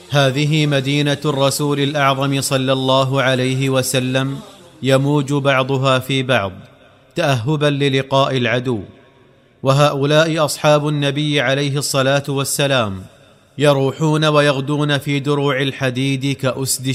هذه مدينة الرسول الأعظم صلى الله عليه وسلم، يموج بعضها في بعض تأهبا للقاء العدو. وهؤلاء أصحاب النبي عليه الصلاة والسلام يروحون ويغدون في دروع الحديد كأسد